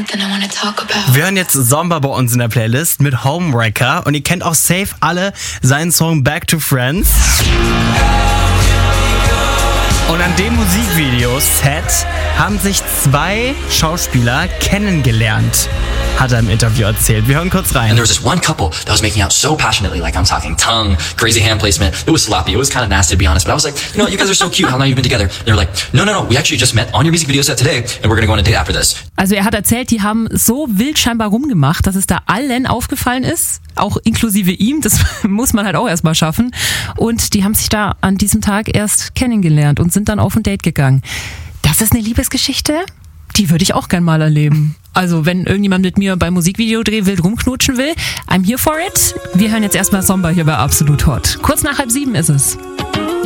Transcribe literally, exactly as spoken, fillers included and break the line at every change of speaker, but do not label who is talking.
Wir hören jetzt Zomba bei uns in der Playlist mit Homewrecker und ihr kennt auch safe alle seinen Song Back to Friends. Und an dem Musikvideo-Set haben sich zwei Schauspieler kennengelernt, hat er im Interview erzählt. Wir hören kurz rein.
And there was this one couple that was making out so passionately, like I'm talking tongue, crazy hand placement. It was sloppy. It was kind of nasty, to be honest. But I was like, you know what, you guys are so cute. How long have you been together? And they were like, no, no, no. We actually just met on your music video set today, and we're going to go on a date after this.
Also er hat erzählt, die haben so wild scheinbar rumgemacht, dass es da allen aufgefallen ist, auch inklusive ihm. Das muss man halt auch erstmal schaffen. Und die haben sich da an diesem Tag erst kennengelernt und sind dann auf ein Date gegangen. Das ist eine Liebesgeschichte, die würde ich auch gern mal erleben. Also wenn irgendjemand mit mir beim Musikvideodreh wild rumknutschen will, I'm here for it. Wir hören jetzt erstmal Zomba hier bei Absolut Hot. Kurz nach halb sieben ist es.